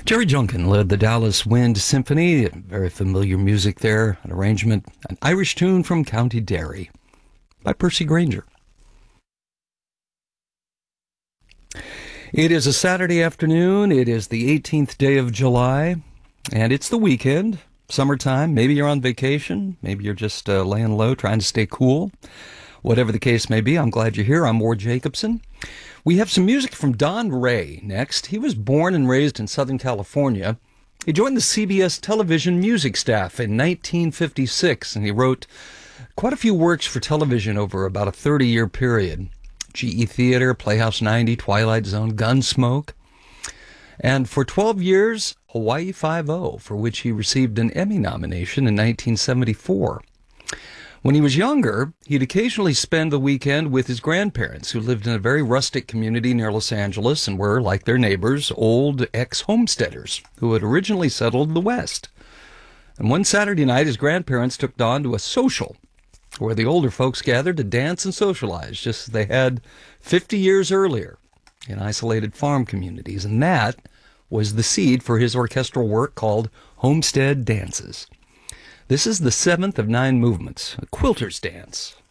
Jerry Junkin led the Dallas Wind Symphony, very familiar music there, an arrangement, an Irish tune from County Derry by Percy Grainger. It is a Saturday afternoon. It is the 18th day of July, and it's the weekend, summertime. Maybe you're on vacation. Maybe you're just laying low, trying to stay cool. Whatever the case may be, I'm glad you're here. I'm Ward Jacobson. We have some music from Don Ray next. He was born and raised in Southern California. He joined the CBS television music staff in 1956, and he wrote quite a few works for television over about a 30-year period. GE Theater, Playhouse 90, Twilight Zone, Gunsmoke. And for 12 years, Hawaii Five-0, for which he received an Emmy nomination in 1974. When he was younger, he'd occasionally spend the weekend with his grandparents, who lived in a very rustic community near Los Angeles and were, like their neighbors, old ex-homesteaders who had originally settled the West. And one Saturday night, his grandparents took Don to a social where the older folks gathered to dance and socialize, just as they had 50 years earlier in isolated farm communities. And that was the seed for his orchestral work called Homestead Dances. This is the seventh of 9 movements, a quilter's dance.